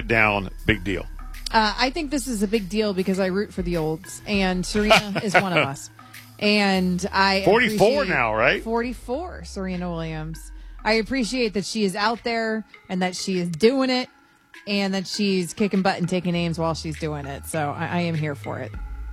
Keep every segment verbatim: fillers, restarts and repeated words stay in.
it down, big deal. Uh, I think this is a big deal because I root for the Olds, and Serena is one of us. And I forty-four now, right? forty-four, Serena Williams. I appreciate that she is out there and that she is doing it and that she's kicking butt and taking names while she's doing it. So I, I am here for it.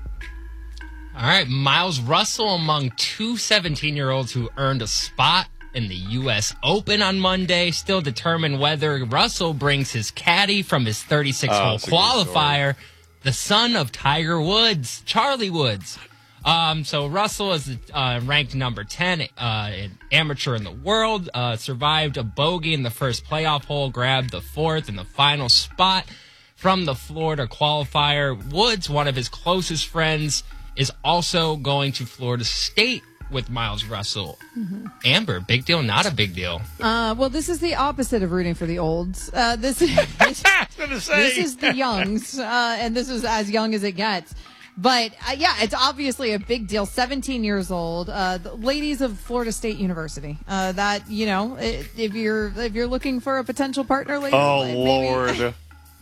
All right, Miles Russell among two seventeen-year-olds who earned a spot in the U S Open on Monday. Still determine whether Russell brings his caddy from his thirty-six hole oh, qualifier, the son of Tiger Woods, Charlie Woods. Um, so Russell is uh, ranked number ten, uh, an amateur in the world, uh, survived a bogey in the first playoff hole, grabbed the fourth and the final spot from the Florida qualifier. Woods, one of his closest friends, is also going to Florida State with Miles Russell. Mm-hmm. Amber, big deal, not a big deal? Uh, well, this is the opposite of rooting for the olds. Uh, this, is, this, this is the youngs, uh, and this is as young as it gets. But, uh, yeah, it's obviously a big deal. seventeen years old, uh, the ladies of Florida State University. Uh, that, you know, if you're if you're looking for a potential partner, ladies, oh, maybe, Lord.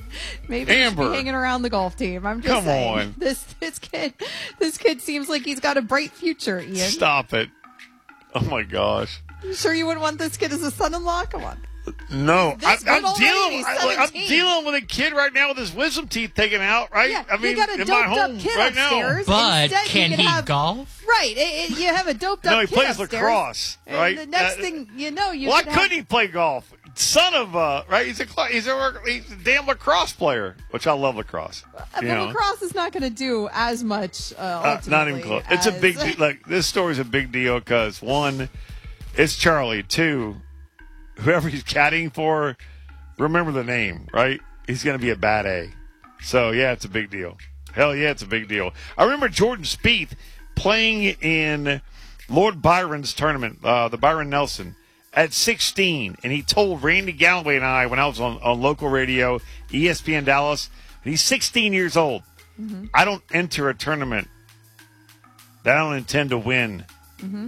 Maybe you should be hanging around the golf team. I'm just Come saying. on. This this kid this kid seems like he's got a bright future, Ian. Stop it. Oh, my gosh. You sure you wouldn't want this kid as a son-in-law? Come on. No, I, I'm, already, dealing, I, I'm dealing with a kid right now with his wisdom teeth taken out, right? Yeah, I mean, you got a in my doped home up kid right upstairs. now. But Instead, can he have, golf? Right. It, it, you have a doped up No, he kid plays upstairs, lacrosse, right? And the next uh, thing you know, you Why could couldn't have, he play golf? Son of a, right? He's a, he's a, he's a damn lacrosse player, which I love lacrosse. But you know? lacrosse is not going to do as much, uh, uh, Not even close. It's a big deal. Like, this story's a big deal because, one, it's Charlie. Two, whoever he's caddying for, remember the name, right? He's going to be a bad A. So, yeah, it's a big deal. Hell yeah, it's a big deal. I remember Jordan Spieth playing in Lord Byron's tournament, uh, the Byron Nelson, at sixteen. And he told Randy Galloway and I when I was on, on local radio, E S P N Dallas, he's sixteen years old. Mm-hmm. I don't enter a tournament that I don't intend to win. Mm-hmm.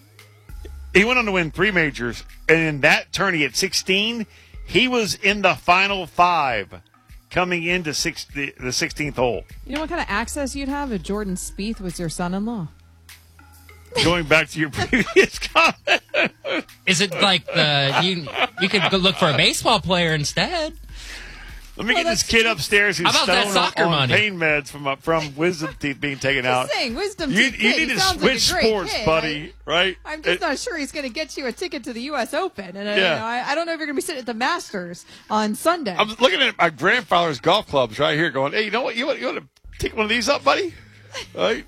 He went on to win three majors. And in that tourney at sixteen, he was in the final five coming into six, the, the sixteenth hole. You know what kind of access you'd have if Jordan Spieth was your son-in-law? Going back to your previous comment. Is it like the you you could go look for a baseball player instead? Let me well, get this kid upstairs who's How about that stoned soccer on, on money? pain meds from uh, from wisdom teeth being taken out. Just saying, wisdom You, teeth you kid. need He to sounds switch like a great sports, kid. buddy. I, right? I'm just It, not sure he's going to get you a ticket to the U S Open, and uh, Yeah. you know, I, I don't know if you're going to be sitting at the Masters on Sunday. I'm looking at my grandfather's golf clubs right here, going, "Hey, you know what? You want, you want to take one of these up, buddy?" Right?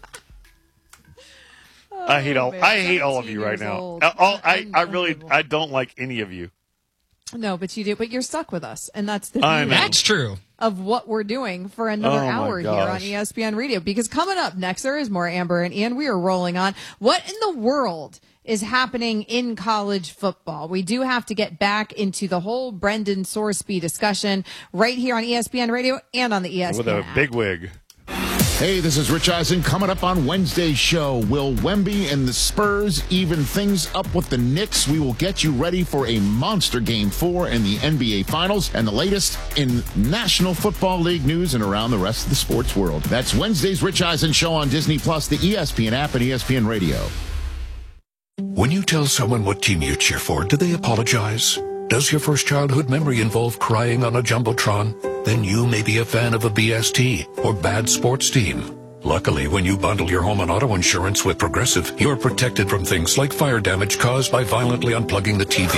Oh, I hate all. man, I hate all of seventeen you right years now. old. All, I, I really, Unbelievable. I don't like any of you. No, but you do. But you're stuck with us, and that's the I beauty know. That's true. of what we're doing for another Oh, my hour here on gosh. E S P N Radio. Because coming up next, there is more Amber and Ian. We are rolling on. What in the world is happening in college football? We do have to get back into the whole Brendan Sorsby discussion right here on E S P N Radio and on the E S P N With a app. big wig. Hey, this is Rich Eisen. Coming up on Wednesday's show, will Wemby and the Spurs even things up with the Knicks? We will get you ready for a monster Game four in the N B A Finals and the latest in National Football League news and around the rest of the sports world. That's Wednesday's Rich Eisen show on Disney Plus, the E S P N app, and E S P N Radio. When you tell someone what team you cheer for, do they apologize? Does your first childhood memory involve crying on a Jumbotron? Then you may be a fan of a B S T or bad sports team. Luckily, when you bundle your home and auto insurance with Progressive, you're protected from things like fire damage caused by violently unplugging the T V.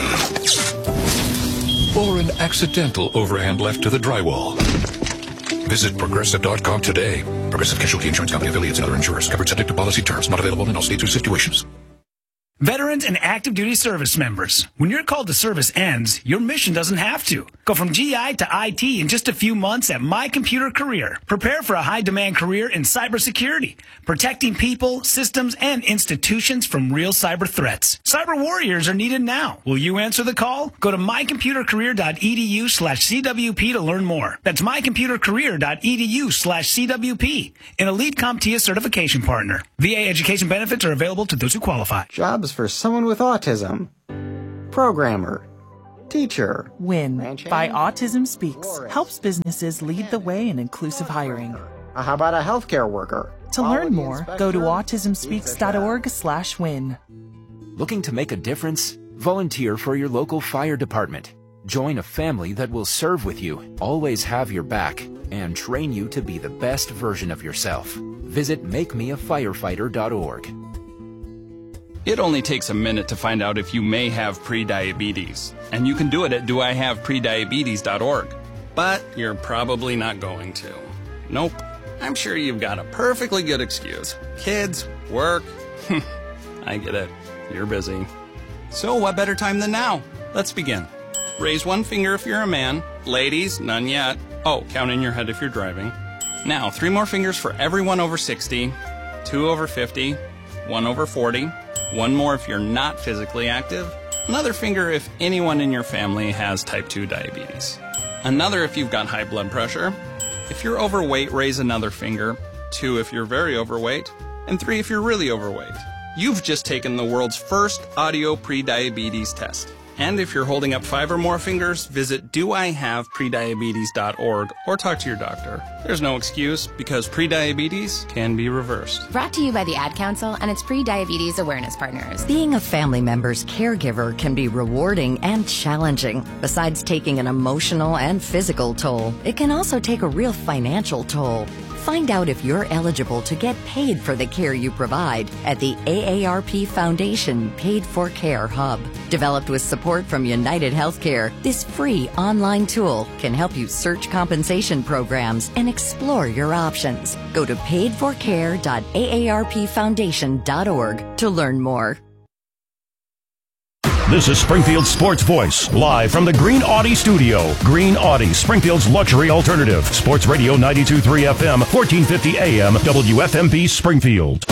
Or an accidental overhand left to the drywall. Visit Progressive dot com today. Progressive Casualty Insurance Company affiliates and other insurers. Covered subject to policy terms. Not available in all states or situations. Veterans and active duty service members, when your call to service ends, your mission doesn't have to. Go from G I to I T in just a few months at My Computer Career. Prepare for a high-demand career in cybersecurity, protecting people, systems, and institutions from real cyber threats. Cyber warriors are needed now. Will you answer the call? Go to mycomputercareer.edu slash CWP to learn more. That's mycomputercareer.edu slash CWP, an elite CompTIA certification partner. V A education benefits are available to those who qualify. Jobs for someone with autism. Programmer. Teacher. WIN by Autism Speaks helps businesses lead the way in inclusive hiring. Uh, how about a healthcare worker? To learn more, go to autism speaks dot org slash win. Looking to make a difference? Volunteer for your local fire department. Join a family that will serve with you, always have your back, and train you to be the best version of yourself. Visit make me a firefighter dot org. It only takes a minute to find out if you may have prediabetes, and you can do it at do I have prediabetes dot org. But you're probably not going to. Nope. I'm sure you've got a perfectly good excuse. Kids, work. I get it. You're busy. So what better time than now? Let's begin. Raise one finger if you're a man. Ladies, none yet. Oh, count in your head if you're driving. Now, three more fingers for everyone over sixty, two over fifty, one over forty, one more if you're not physically active, another finger if anyone in your family has type two diabetes, another if you've got high blood pressure. If you're overweight, raise another finger, two if you're very overweight, and three if you're really overweight. You've just taken the world's first audio prediabetes test. And if you're holding up five or more fingers, visit do I have prediabetes dot org or talk to your doctor. There's no excuse because prediabetes can be reversed. Brought to you by the Ad Council and its pre-diabetes awareness partners. Being a family member's caregiver can be rewarding and challenging. Besides taking an emotional and physical toll, it can also take a real financial toll. Find out if you're eligible to get paid for the care you provide at the A A R P Foundation Paid for Care Hub. Developed with support from United Healthcare, this free online tool can help you search compensation programs and explore your options. Go to paid for care dot A A R P foundation dot org to learn more. This is Springfield's Sports Voice, live from the Green Audi studio. Green Audi, Springfield's luxury alternative. Sports Radio ninety-two point three F M, fourteen fifty A M, W F M B Springfield.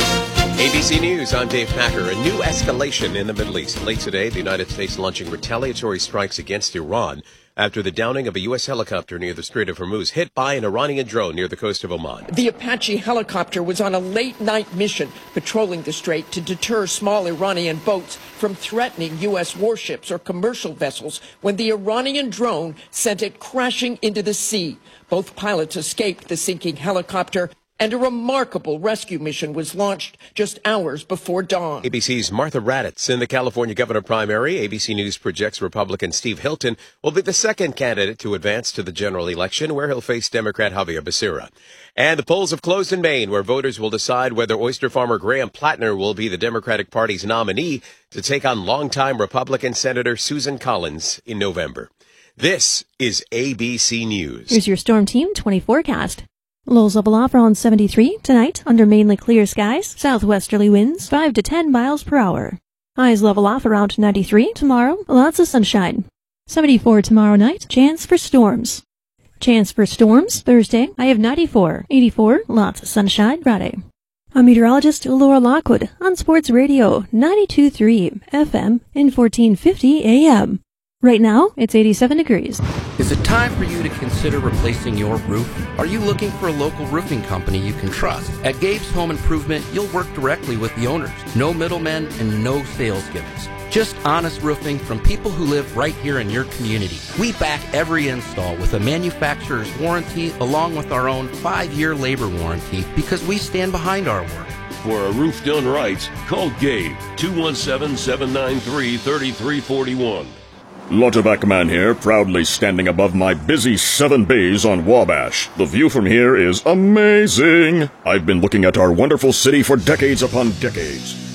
A B C News, I'm Dave Packer. A new escalation in the Middle East. Late today, the United States launching retaliatory strikes against Iran after the downing of a U S helicopter near the Strait of Hormuz, hit by an Iranian drone near the coast of Oman. The Apache helicopter was on a late-night mission patrolling the strait to deter small Iranian boats from threatening U S warships or commercial vessels when the Iranian drone sent it crashing into the sea. Both pilots escaped the sinking helicopter, and a remarkable rescue mission was launched just hours before dawn. A B C's Martha Raddatz in the California governor primary. A B C News projects Republican Steve Hilton will be the second candidate to advance to the general election, where he'll face Democrat Javier Becerra. And the polls have closed in Maine, where voters will decide whether oyster farmer Graham Plattner will be the Democratic Party's nominee to take on longtime Republican Senator Susan Collins in November. This is A B C News. Here's your Storm Team twenty forecast. Lows level off around seventy-three tonight under mainly clear skies. Southwesterly winds five to ten miles per hour. Highs level off around ninety-three tomorrow. Lots of sunshine. seventy-four tomorrow night. Chance for storms. Chance for storms Thursday. I have ninety-four. eighty-four. Lots of sunshine Friday. I'm meteorologist Laura Lockwood on Sports Radio ninety-two point three F M and fourteen fifty A M. Right now, it's eighty-seven degrees. Is it time for you to consider replacing your roof? Are you looking for a local roofing company you can trust? At Gabe's Home Improvement, you'll work directly with the owners. No middlemen and no sales gimmicks. Just honest roofing from people who live right here in your community. We back every install with a manufacturer's warranty along with our own five-year labor warranty because we stand behind our work. For a roof done right, call Gabe, two one seven, seven nine three, three three four one. Lotteback Man here, proudly standing above my busy Southern Bays on Wabash. The view from here is amazing. I've been looking at our wonderful city for decades upon decades.